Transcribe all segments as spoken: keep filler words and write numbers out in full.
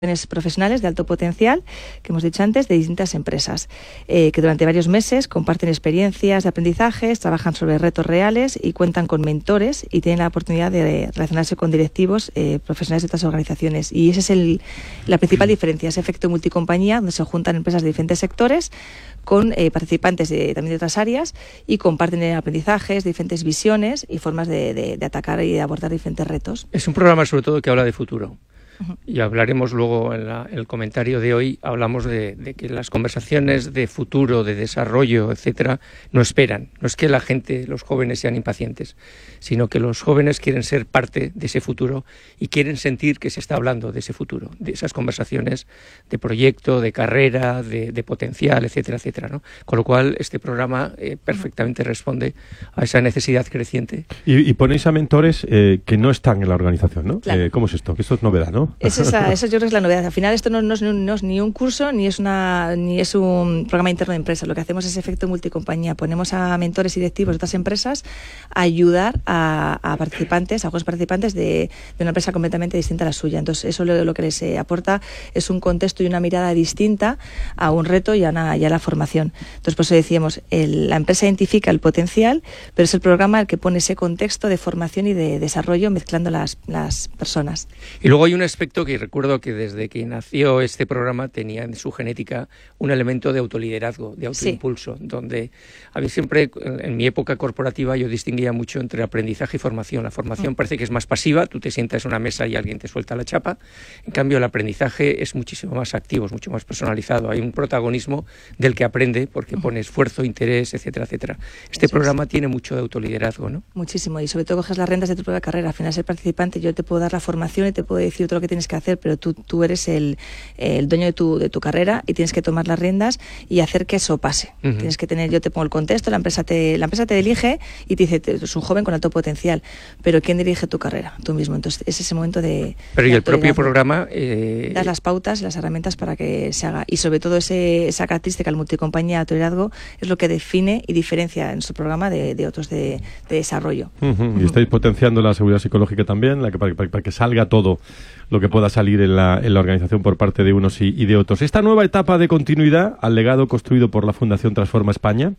profesionales de alto potencial, que hemos dicho antes, de distintas empresas, eh, que durante varios meses comparten experiencias de aprendizajes, trabajan sobre retos reales y cuentan con mentores y tienen la oportunidad de relacionarse con directivos eh, profesionales de otras organizaciones. Y esa es el, la principal diferencia, ese efecto multicompañía, donde se juntan empresas de diferentes sectores con eh, participantes de, también de otras áreas y comparten aprendizajes, diferentes visiones y formas de, de, de atacar y de abordar diferentes retos. Es un programa sobre todo que habla de futuro. Y hablaremos luego en, la, en el comentario de hoy, hablamos de, de que las conversaciones de futuro, de desarrollo, etcétera, no esperan. No es que la gente, los jóvenes sean impacientes, sino que los jóvenes quieren ser parte de ese futuro y quieren sentir que se está hablando de ese futuro, de esas conversaciones de proyecto, de carrera, de, de potencial, etcétera, etcétera, ¿no? Con lo cual, este programa eh, perfectamente responde a esa necesidad creciente. Y, y ponéis a mentores eh, que no están en la organización, ¿no? Claro. Eh, ¿Cómo es esto? Que esto es novedad, ¿no? Esa, esa, esa yo creo que es la novedad. Al final esto no, no, es, no es ni un curso ni es una ni es un programa interno de empresa. Lo que hacemos es efecto multicompañía. Ponemos a mentores y directivos de otras empresas a ayudar a, a participantes, a juegos participantes de, de una empresa completamente distinta a la suya. Entonces eso lo, lo que les eh, aporta es un contexto y una mirada distinta a un reto y a, una, y a la formación. Entonces por eso decíamos, el, la empresa identifica el potencial, pero es el programa el que pone ese contexto de formación y de desarrollo mezclando las, las personas. Y luego hay un aspecto que recuerdo que desde que nació este programa tenía en su genética un elemento de autoliderazgo, de autoimpulso, sí. Donde a mí siempre, en mi época corporativa, yo distinguía mucho entre aprendizaje y formación. La formación mm. parece que es más pasiva, tú te sientas en una mesa y alguien te suelta la chapa. En cambio, el aprendizaje es muchísimo más activo, es mucho más personalizado. Hay un protagonismo del que aprende porque pone esfuerzo, interés, etcétera, etcétera. Este Eso programa es. tiene mucho de autoliderazgo, ¿no? Muchísimo, y sobre todo coges las riendas de tu propia carrera. Al final, ser participante, yo te puedo dar la formación y te puedo decir todo lo que tienes que hacer, pero tú, tú eres el, el dueño de tu, de tu carrera y tienes que tomar las riendas y hacer que eso pase. Uh-huh. Tienes que tener, yo te pongo el contexto, la empresa te, la empresa te elige y te dice, es un joven con alto potencial, pero ¿quién dirige tu carrera? Tú mismo. Entonces es ese momento de... Pero de y el propio programa... Eh... Das las pautas, las herramientas para que se haga. Y sobre todo ese, esa característica, el multicompañía, autoliderazgo, es lo que define y diferencia en su programa de, de otros de, de desarrollo. Uh-huh. Uh-huh. Y estáis potenciando la seguridad psicológica también, la que, para, para, para que salga todo lo que pueda salir en la, en la organización por parte de unos y, y de otros. Esta nueva etapa de continuidad al legado construido por la Fundación Transforma España,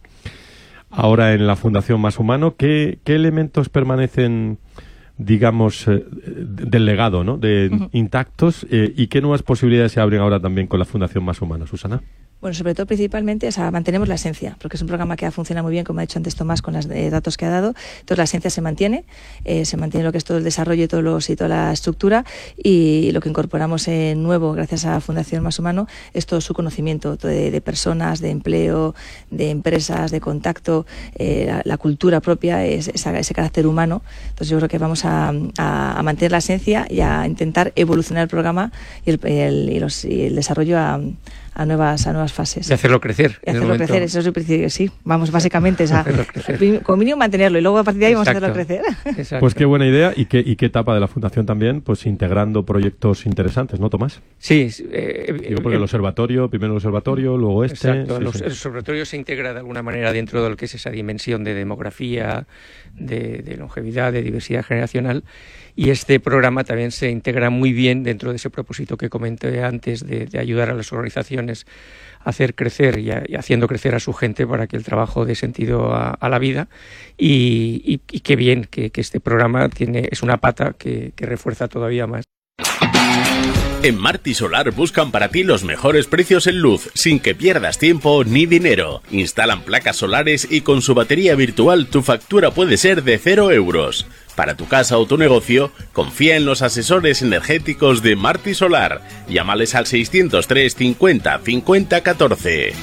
ahora en la Fundación Más Humano, ¿qué, qué elementos permanecen, digamos, eh, del legado, ¿no? de, uh-huh. intactos eh, y qué nuevas posibilidades se abren ahora también con la Fundación Más Humano, Susana? Bueno, sobre todo principalmente, o sea, mantenemos la esencia, porque es un programa que ha funcionado muy bien, como ha dicho antes Tomás, con los eh, datos que ha dado. Entonces la esencia se mantiene, eh, se mantiene lo que es todo el desarrollo y, todos los, y toda la estructura, y, y lo que incorporamos eh, nuevo, gracias a Fundación Más Humano, es todo su conocimiento de, de personas, de empleo, de empresas, de contacto, eh, la, la cultura propia, es, esa, ese carácter humano. Entonces yo creo que vamos a, a, a mantener la esencia y a intentar evolucionar el programa y el, el, y los, y el desarrollo a a nuevas a nuevas fases. Y hacerlo crecer. Y hacerlo crecer, eso es el principio, sí. Vamos, básicamente, esa, como mínimo mantenerlo y luego a partir de ahí Exacto. vamos a hacerlo crecer. Exacto. Pues qué buena idea y qué, y qué etapa de la Fundación también, pues integrando proyectos interesantes, ¿no, Tomás? Sí. Eh, Digo porque eh, el observatorio, primero el observatorio, luego este... Exacto, sí, los, sí. el observatorio se integra de alguna manera dentro de lo que es esa dimensión de demografía, de, de longevidad, de diversidad generacional, y este programa también se integra muy bien dentro de ese propósito que comenté antes de, de ayudar a las organizaciones a hacer crecer y, a, y haciendo crecer a su gente para que el trabajo dé sentido a, a la vida y, y, y qué bien que, que este programa tiene es una pata que, que refuerza todavía más. En Marti Solar buscan para ti los mejores precios en luz, sin que pierdas tiempo ni dinero. Instalan placas solares y con su batería virtual tu factura puede ser de cero euros. Para tu casa o tu negocio, confía en los asesores energéticos de Marti Solar. Llámales al seiscientos tres cincuenta cincuenta catorce.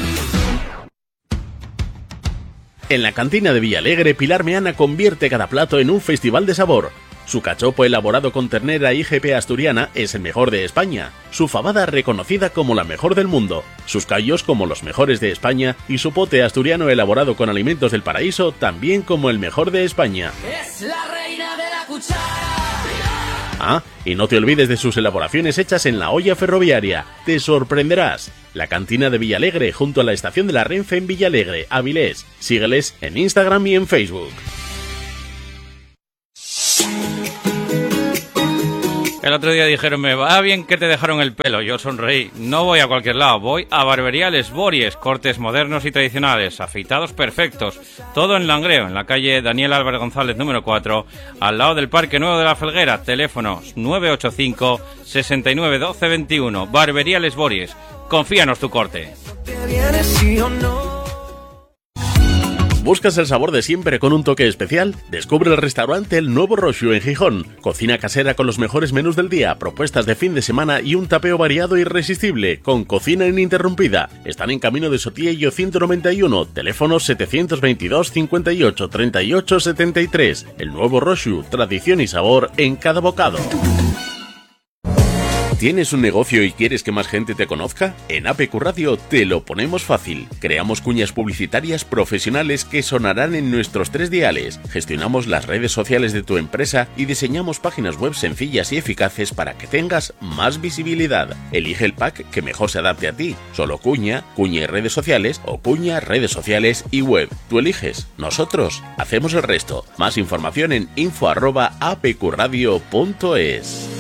En la cantina de Villalegre, Pilar Meana convierte cada plato en un festival de sabor. Su cachopo elaborado con ternera I G P asturiana es el mejor de España, su fabada reconocida como la mejor del mundo, sus callos como los mejores de España y su pote asturiano elaborado con alimentos del paraíso también como el mejor de España. Es la reina de la cuchara. Ah, y no te olvides de sus elaboraciones hechas en la olla ferroviaria, te sorprenderás. La cantina de Villalegre junto a la estación de la Renfe en Villalegre, Avilés. Sígueles en Instagram y en Facebook. El otro día dijeron, me va bien que te dejaron el pelo. Yo sonreí. No voy a cualquier lado, voy a Barbería Les Bories. Cortes modernos y tradicionales, afeitados perfectos. Todo en Langreo, en la calle Daniel Álvarez González número cuatro, al lado del Parque Nuevo de la Felguera. Teléfono nueve ocho cinco, sesenta y nueve, doce veintiuno. Barbería Les Bories. Confíanos tu corte. ¿Buscas el sabor de siempre con un toque especial? Descubre el restaurante El Nuevo Roxu en Gijón. Cocina casera con los mejores menús del día, propuestas de fin de semana y un tapeo variado e irresistible, con cocina ininterrumpida. Están en Camino de Sotillo ciento noventa y uno, teléfono setecientos veintidós, cincuenta y ocho, treinta y ocho, setenta y tres. El Nuevo Roxu, tradición y sabor en cada bocado. ¿Tienes un negocio y quieres que más gente te conozca? En A P Q Radio te lo ponemos fácil. Creamos cuñas publicitarias profesionales que sonarán en nuestros tres diales. Gestionamos las redes sociales de tu empresa y diseñamos páginas web sencillas y eficaces para que tengas más visibilidad. Elige el pack que mejor se adapte a ti. Solo cuña, cuña y redes sociales o cuña, redes sociales y web. Tú eliges. Nosotros hacemos el resto. Más información en info arroba apqradio punto es.